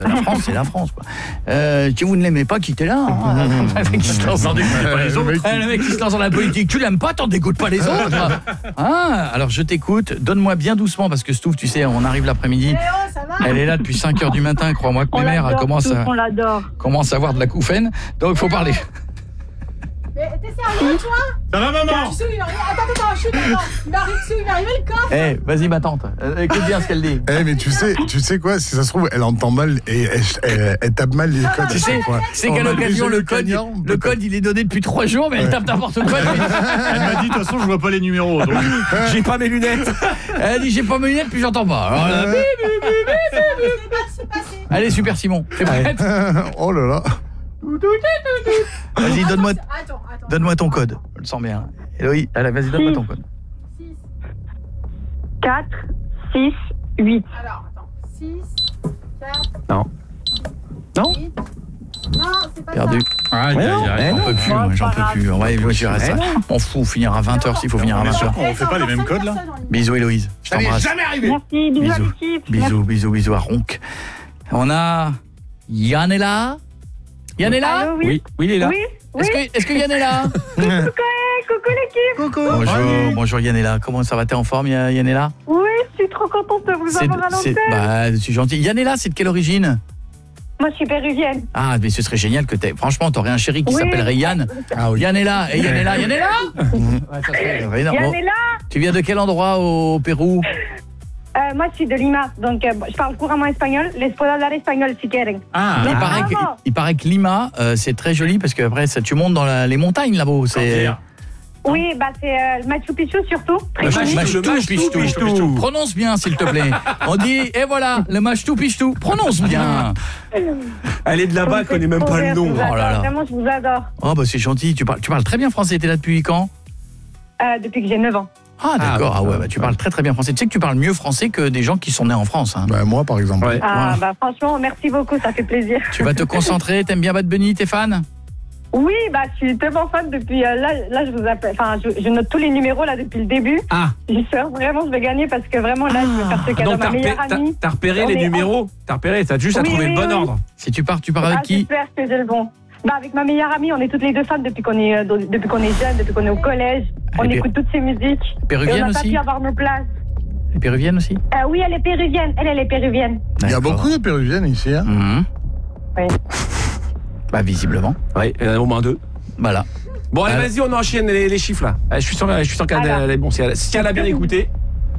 La France, c'est la France, quoi. Si vous ne l'aimez pas, quittez-la. Hein. Le mec qui se lance dans le mec qui se lance dans la politique, tu l'aimes pas, t'en dégoûtes pas les autres. Hein, alors je t'écoute, donne-moi bien doucement, parce que Stouff, tu sais, on arrive l'après-midi. Elle est là depuis 5h du matin, crois-moi que mes mères commencent à avoir de la couffaine. Donc faut parler. Mais t'es sérieux, toi? Ça va, maman? Attends, chut, il va arriver le coffre. Eh, vas-y ma tante, écoute bien ce qu'elle dit. Eh, mais tu sais quoi, si ça se trouve, elle entend mal et elle tape mal les codes. Tu sais, c'est qu'à l'occasion, le code, il est donné depuis 3 jours, mais elle tape n'importe quoi. Elle m'a dit, de toute façon, je vois pas les numéros. Donc... J'ai pas mes lunettes. Elle a dit, j'ai pas mes lunettes, puis j'entends pas. Alors, là, allez, Super Simon, t'es prête? Oh là là. Vas-y, donne-moi ton code. Je le sens bien. Héloïse, allez, vas-y, donne-moi ton code. 4, 6, 8. Alors, attends. 6, 4... Non. Non? 8. Non, c'est pas Perdu. Aïe, J'en peux plus. On va gérer ça. On fout, finir à 20h s'il faut finir à 20h. On fait pas les mêmes codes, là? Bisous, Héloïse. Je t'embrasse. Jamais arrivé. Merci, Bisous à Ronc. On a Yann est là? Yann est là? Allô, Oui, il est là. Oui. Est-ce que Yann est là? Coucou l'équipe. Bonjour Yann est là. Comment ça va? T'es en forme, Yann est là? Oui, je suis trop contente de vous avoir à l'antenne. Je suis gentil. Yann est là, c'est de quelle origine? Moi, je suis péruvienne. Ah, mais ce serait génial que franchement, t'aurais un chéri qui s'appellerait Yann. Ah oui. Yann est là. Et Yann est là. Yann est là? Ouais, ça serait énorme. Yann est là. Tu viens de quel endroit au Pérou? Moi, je suis de Lima, donc je parle couramment espagnol. Les puedo hablar espagnol si quieren. Il paraît que Lima, c'est très joli parce que après, tu montes dans les montagnes là-bas. Oui, c'est Machu Picchu surtout. Machu Picchu. Prononce bien, s'il te plaît. On dit, et voilà, le Machu Picchu. Prononce bien. Elle est de là-bas, elle connaît même pas le nom. Oh là là. Vraiment, je vous adore. Oh, bah c'est gentil. Tu parles très bien français. T'es là depuis quand? Depuis que j'ai 9 ans. Ah d'accord, ah ouais, bah, tu parles très très bien français. Tu sais que tu parles mieux français que des gens qui sont nés en France. Hein. Bah, moi par exemple. Ouais. Ah bah franchement, merci beaucoup, ça fait plaisir. Tu vas te concentrer, t'aimes bien Bad Bunny, t'es fan? Oui, bah je suis tellement fan depuis là je vous appelle, enfin je note tous les numéros là depuis le début. Ah. J'espère vraiment je vais gagner parce que vraiment là je vais faire ce cadeau à ma meilleure amie. T'as repéré les numéros? T'as repéré, t'as juste à trouver le bon ordre. Si tu pars avec qui? J'espère que j'ai le bon. Bah avec ma meilleure amie, on est toutes les deux fans depuis qu'on est jeunes, depuis qu'on est au collège. On écoute toutes ses musiques. Péruvienne et on n'a aussi? pas pu avoir nos places. Elle est péruvienne aussi? Oui, elle est péruvienne. Elle est péruvienne. Il y a beaucoup de péruviennes ici. Hein. Oui. Bah visiblement. Oui, au moins 2. Voilà. Bon allez, vas-y, on enchaîne les chiffres là. Je suis sûr qu'elle bon, si elle a bien écouté.